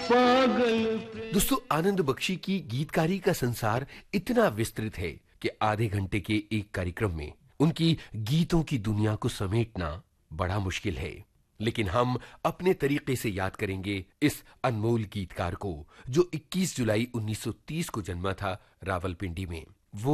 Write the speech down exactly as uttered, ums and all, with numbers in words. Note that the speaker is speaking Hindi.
पागल। दोस्तों, आनंद बख्शी की गीतकारी का संसार इतना विस्तृत है कि आधे घंटे के एक कार्यक्रम में उनकी गीतों की दुनिया को समेटना बड़ा मुश्किल है। लेकिन हम अपने तरीके से याद करेंगे इस अनमोल गीतकार को, जो इक्कीस जुलाई उन्नीस सौ तीस को जन्मा था रावलपिंडी में।